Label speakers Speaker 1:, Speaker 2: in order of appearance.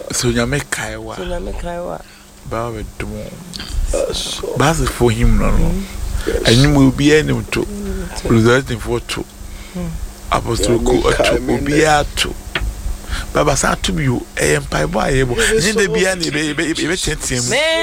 Speaker 1: So nyame kaiwa. Ba we dum. Bas for him no. And you will be any to resulting for two. Apostle Ku obi ato. Baba sa to you empire boy ebo. Ni de bia ni be